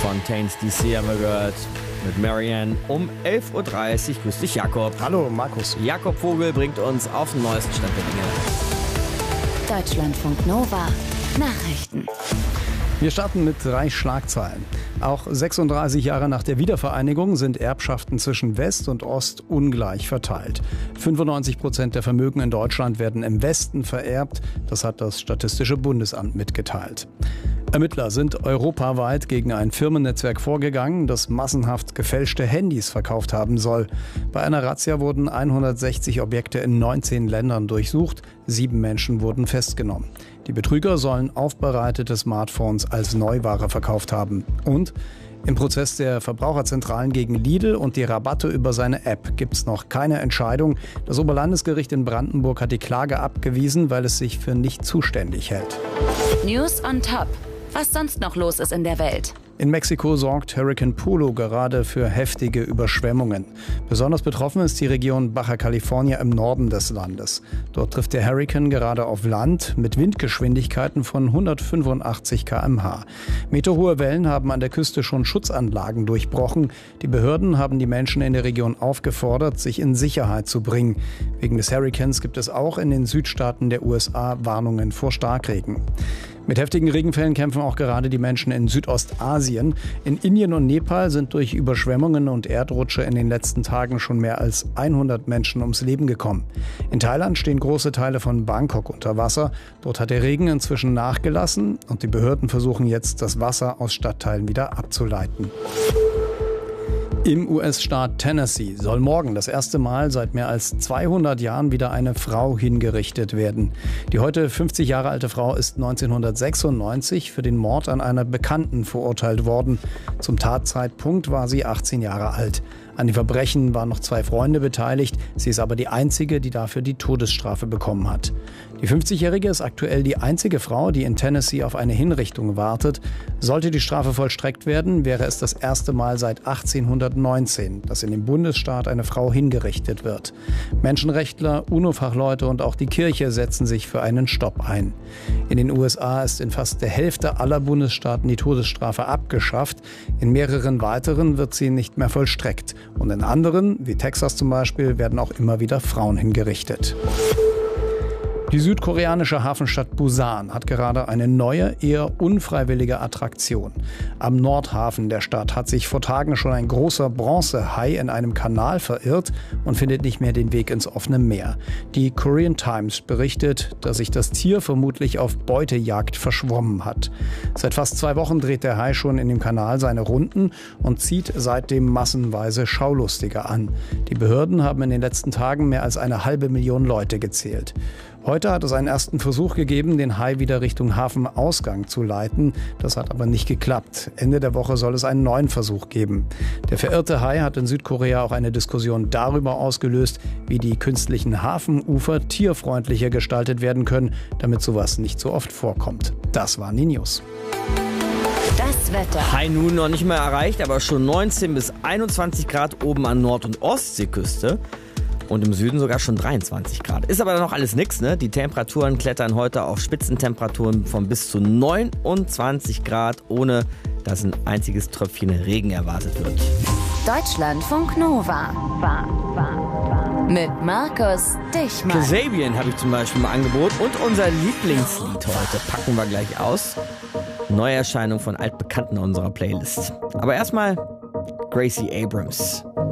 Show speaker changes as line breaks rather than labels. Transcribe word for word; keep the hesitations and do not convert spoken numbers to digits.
Fontaines D C haben wir gehört mit Marianne um elf Uhr dreißig. Grüß dich, Jakob.
Hallo, Markus.
Jakob Vogel bringt uns auf den neuesten Stand der
Dinge. Deutschlandfunk Nova. Nachrichten.
Wir starten mit drei Schlagzeilen. Auch sechsunddreißig Jahre nach der Wiedervereinigung sind Erbschaften zwischen West und Ost ungleich verteilt. fünfundneunzig Prozent der Vermögen in Deutschland werden im Westen vererbt. Das hat das Statistische Bundesamt mitgeteilt. Ermittler sind europaweit gegen ein Firmennetzwerk vorgegangen, das massenhaft gefälschte Handys verkauft haben soll. Bei einer Razzia wurden hundertsechzig Objekte in neunzehn Ländern durchsucht. Sieben Menschen wurden festgenommen. Die Betrüger sollen aufbereitete Smartphones als Neuware verkauft haben. Und im Prozess der Verbraucherzentralen gegen Lidl und die Rabatte über seine App gibt es noch keine Entscheidung. Das Oberlandesgericht in Brandenburg hat die Klage abgewiesen, weil es sich für nicht zuständig hält.
News on top. Was sonst noch los ist in der Welt.
In Mexiko sorgt Hurrikan Polo gerade für heftige Überschwemmungen. Besonders betroffen ist die Region Baja California im Norden des Landes. Dort trifft der Hurrikan gerade auf Land mit Windgeschwindigkeiten von hundertfünfundachtzig Kilometer pro Stunde. Meterhohe Wellen haben an der Küste schon Schutzanlagen durchbrochen. Die Behörden haben die Menschen in der Region aufgefordert, sich in Sicherheit zu bringen. Wegen des Hurrikans gibt es auch in den Südstaaten der U S A Warnungen vor Starkregen. Mit heftigen Regenfällen kämpfen auch gerade die Menschen in Südostasien. In Indien und Nepal sind durch Überschwemmungen und Erdrutsche in den letzten Tagen schon mehr als hundert Menschen ums Leben gekommen. In Thailand stehen große Teile von Bangkok unter Wasser. Dort hat der Regen inzwischen nachgelassen und die Behörden versuchen jetzt, das Wasser aus Stadtteilen wieder abzuleiten. Im U S-Staat Tennessee soll morgen das erste Mal seit mehr als zweihundert Jahren wieder eine Frau hingerichtet werden. Die heute fünfzig Jahre alte Frau ist neunzehnhundertsechsundneunzig für den Mord an einer Bekannten verurteilt worden. Zum Tatzeitpunkt war sie achtzehn Jahre alt. An den Verbrechen waren noch zwei Freunde beteiligt. Sie ist aber die einzige, die dafür die Todesstrafe bekommen hat. Die fünfzigjährige ist aktuell die einzige Frau, die in Tennessee auf eine Hinrichtung wartet. Sollte die Strafe vollstreckt werden, wäre es das erste Mal seit achtzehnhundertneunzehn, dass in dem Bundesstaat eine Frau hingerichtet wird. Menschenrechtler, UNO-Fachleute und auch die Kirche setzen sich für einen Stopp ein. In den U S A ist in fast der Hälfte aller Bundesstaaten die Todesstrafe abgeschafft. In mehreren weiteren wird sie nicht mehr vollstreckt. Und in anderen, wie Texas zum Beispiel, werden auch immer wieder Frauen hingerichtet. Die südkoreanische Hafenstadt Busan hat gerade eine neue, eher unfreiwillige Attraktion. Am Nordhafen der Stadt hat sich vor Tagen schon ein großer Bronzehai in einem Kanal verirrt und findet nicht mehr den Weg ins offene Meer. Die Korean Times berichtet, dass sich das Tier vermutlich auf Beutejagd verschwommen hat. Seit fast zwei Wochen dreht der Hai schon in dem Kanal seine Runden und zieht seitdem massenweise Schaulustige an. Die Behörden haben in den letzten Tagen mehr als eine halbe Million Leute gezählt. Heute hat es einen ersten Versuch gegeben, den Hai wieder Richtung Hafenausgang zu leiten. Das hat aber nicht geklappt. Ende der Woche soll es einen neuen Versuch geben. Der verirrte Hai hat in Südkorea auch eine Diskussion darüber ausgelöst, wie die künstlichen Hafenufer tierfreundlicher gestaltet werden können, damit sowas nicht so oft vorkommt. Das waren die News.
Das Wetter.
High Noon noch nicht mehr erreicht, aber schon neunzehn bis einundzwanzig Grad oben an Nord- und Ostseeküste. Und im Süden sogar schon dreiundzwanzig Grad. Ist aber noch alles nix, ne? Die Temperaturen klettern heute auf Spitzentemperaturen von bis zu neunundzwanzig Grad, ohne dass ein einziges Tröpfchen Regen erwartet wird.
Deutschlandfunk Nova. Mit Markus Dichmann.
Kasabian habe ich zum Beispiel im Angebot. Und unser Lieblingslied heute packen wir gleich aus. Neuerscheinung von Altbekannten unserer Playlist. Aber erstmal Gracie Abrams.